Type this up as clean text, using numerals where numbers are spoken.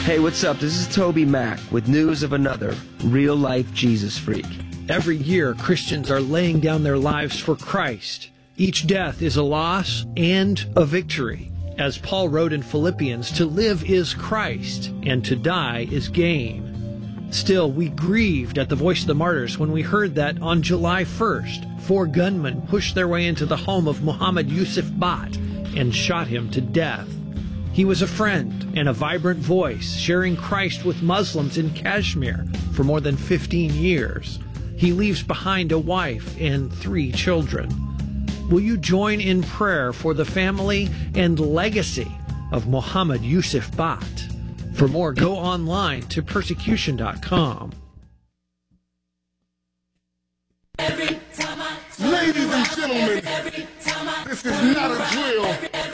Hey, what's up? This is Toby Mack with news of another real-life Jesus freak. Every year, Christians are laying down their lives for Christ. Each death is a loss and a victory. As Paul wrote in Philippians, to live is Christ, and to die is gain. Still, we grieved at the Voice of the Martyrs when we heard that on July 1st, 4 gunmen pushed their way into the home of Muhammad Yusuf Bhat and shot him to death. He was a friend and a vibrant voice, sharing Christ with Muslims in Kashmir for more than 15 years. He leaves behind a wife and 3 children. Will you join in prayer for the family and legacy of Muhammad Yusuf Bhat? For more, go online to persecution.com. Ladies and gentlemen, this is not a drill.